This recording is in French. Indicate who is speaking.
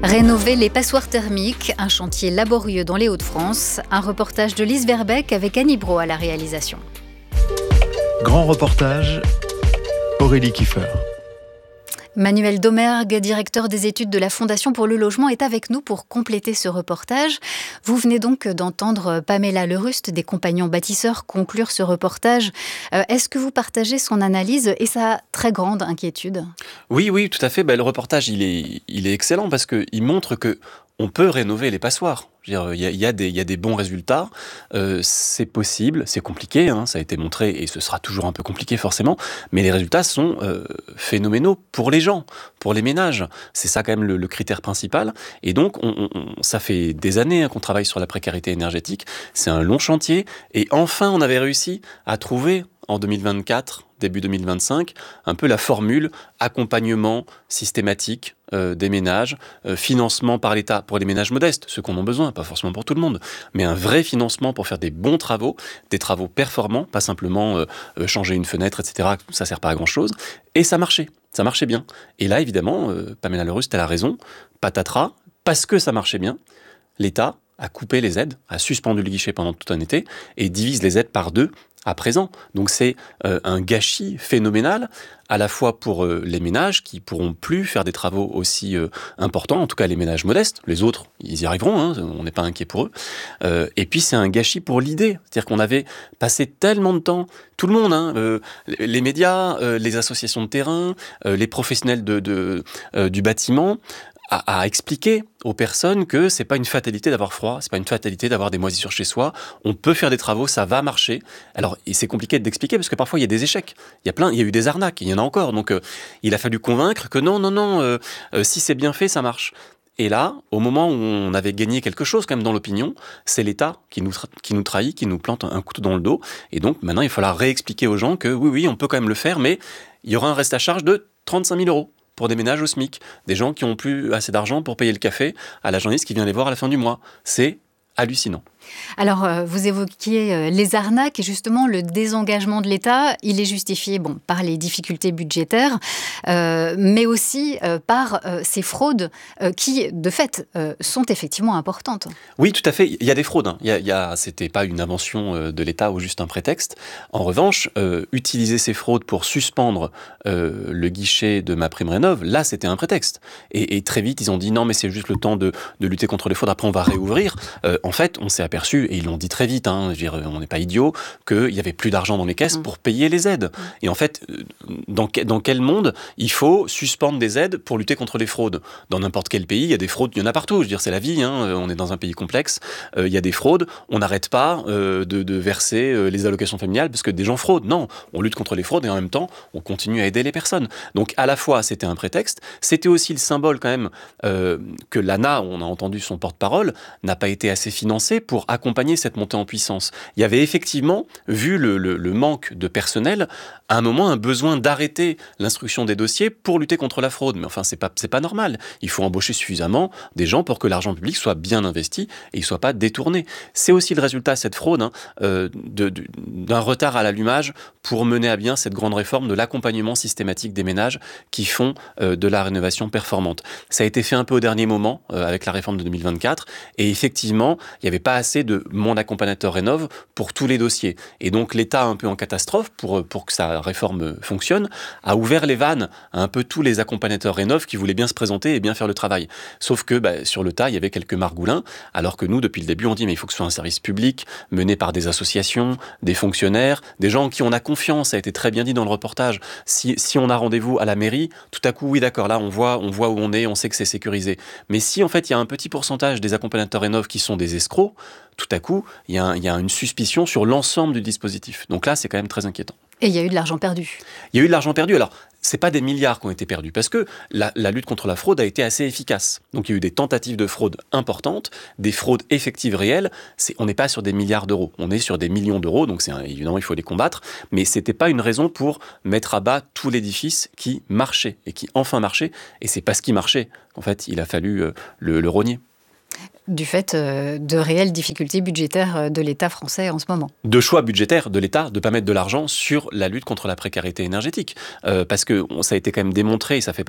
Speaker 1: Rénover les passoires thermiques, un chantier laborieux dans les Hauts-de-France. Un reportage de Lise Verbeek avec Annie Brault à la réalisation.
Speaker 2: Grand reportage, Aurélie Kiefer.
Speaker 1: Manuel Domergue, directeur des études de la Fondation pour le logement, est avec nous pour compléter ce reportage. Vous venez donc d'entendre Pamela Leruste des Compagnons Bâtisseurs conclure ce reportage. Est-ce que vous partagez son analyse et sa très grande inquiétude ?
Speaker 3: Oui, tout à fait. Le reportage, il est excellent parce qu'il montre que on peut rénover les passoires. Il y a des bons résultats. C'est possible, c'est compliqué, ça a été montré et ce sera toujours un peu compliqué forcément. Mais les résultats sont phénoménaux pour les gens, pour les ménages. C'est ça quand même le critère principal. Et donc, ça fait des années qu'on travaille sur la précarité énergétique. C'est un long chantier. Et enfin, on avait réussi à trouver en 2024, début 2025, un peu la formule accompagnement systématique des ménages, financement par l'État pour les ménages modestes, ceux qui en ont besoin, pas forcément pour tout le monde, mais un vrai financement pour faire des bons travaux, des travaux performants, pas simplement changer une fenêtre, etc. Ça sert pas à grand-chose. Et ça marchait bien. Et là, évidemment, Pamela Leruste, elle a raison, patatras, parce que ça marchait bien, l'État a coupé les aides, a suspendu le guichet pendant tout un été et divise les aides par 2 à présent. Donc c'est un gâchis phénoménal, à la fois pour les ménages qui pourront plus faire des travaux aussi importants, en tout cas les ménages modestes. Les autres, ils y arriveront, on n'est pas inquiet pour eux. Et puis c'est un gâchis pour l'idée, c'est-à-dire qu'on avait passé tellement de temps, tout le monde, les médias, les associations de terrain, les professionnels du bâtiment, à expliquer aux personnes que c'est pas une fatalité d'avoir froid, c'est pas une fatalité d'avoir des moisissures chez soi. On peut faire des travaux, ça va marcher. Alors, et c'est compliqué d'expliquer parce que parfois il y a des échecs. Il y a eu des arnaques, il y en a encore. Donc, il a fallu convaincre que non, si c'est bien fait, ça marche. Et là, au moment où on avait gagné quelque chose quand même dans l'opinion, c'est l'État qui nous trahit, qui nous plante un couteau dans le dos. Et donc, maintenant, il faudra réexpliquer aux gens que oui, on peut quand même le faire, mais il y aura un reste à charge de 35 000 €. Pour des ménages au SMIC, des gens qui n'ont plus assez d'argent pour payer le café à la journaliste qui vient les voir à la fin du mois. C'est hallucinant.
Speaker 1: Alors, vous évoquiez les arnaques et justement le désengagement de l'État, il est justifié par les difficultés budgétaires, mais aussi par ces fraudes qui, de fait, sont effectivement importantes.
Speaker 3: Oui, tout à fait. Il y a des fraudes. C'était pas une invention de l'État ou juste un prétexte. En revanche, utiliser ces fraudes pour suspendre le guichet de MaPrimeRénov', là, c'était un prétexte. Et très vite, ils ont dit non, mais c'est juste le temps de lutter contre les fraudes. Après, on va réouvrir. En fait, on s'est aperçu, et ils l'ont dit très vite, on n'est pas idiot, qu'il n'y avait plus d'argent dans les caisses pour payer les aides. Et en fait, dans quel monde il faut suspendre des aides pour lutter contre les fraudes ? Dans n'importe quel pays, il y a des fraudes, il y en a partout. C'est la vie, on est dans un pays complexe, il y a des fraudes, on n'arrête pas de verser les allocations familiales parce que des gens fraudent. Non, on lutte contre les fraudes et en même temps, on continue à aider les personnes. Donc à la fois, c'était un prétexte, c'était aussi le symbole quand même que l'ANA, on a entendu son porte-parole, n'a pas été assez financé pour accompagner cette montée en puissance. Il y avait effectivement, vu le manque de personnel, à un moment un besoin d'arrêter l'instruction des dossiers pour lutter contre la fraude. Mais enfin, c'est pas normal. Il faut embaucher suffisamment des gens pour que l'argent public soit bien investi et il soit pas détourné. C'est aussi le résultat, cette fraude, d'un retard à l'allumage pour mener à bien cette grande réforme de l'accompagnement systématique des ménages qui font de la rénovation performante. Ça a été fait un peu au dernier moment avec la réforme de 2024 et effectivement, il n'y avait pas assez de Mon Accompagnateur Rénov' pour tous les dossiers. Et donc l'État, un peu en catastrophe, pour que sa réforme fonctionne, a ouvert les vannes à un peu tous les accompagnateurs Rénov' qui voulaient bien se présenter et bien faire le travail. Sauf que sur le tas, il y avait quelques margoulins, alors que nous, depuis le début, on dit mais il faut que ce soit un service public, mené par des associations, des fonctionnaires, des gens en qui on a confiance. Ça a été très bien dit dans le reportage. Si on a rendez-vous à la mairie, tout à coup, oui d'accord, là on voit où on est, on sait que c'est sécurisé. Mais si en fait il y a un petit pourcentage des accompagnateurs Rénov' qui sont des escrocs, tout à coup, il y a une suspicion sur l'ensemble du dispositif. Donc là, c'est quand même très inquiétant.
Speaker 1: Et il y a eu de l'argent perdu.
Speaker 3: Il y a eu de l'argent perdu. Alors, c'est pas des milliards qui ont été perdus, parce que la lutte contre la fraude a été assez efficace. Donc il y a eu des tentatives de fraude importantes, des fraudes effectives réelles. On n'est pas sur des milliards d'euros, on est sur des millions d'euros, donc évidemment il faut les combattre, mais c'était pas une raison pour mettre à bas tout l'édifice qui marchait, et qui enfin marchait, et c'est parce qu'il marchait qu'en fait il a fallu le rogner.
Speaker 1: Du fait de réelles difficultés budgétaires de l'État français en ce moment.
Speaker 3: De choix budgétaires de l'État de ne pas mettre de l'argent sur la lutte contre la précarité énergétique. Parce que ça a été quand même démontré, et ça fait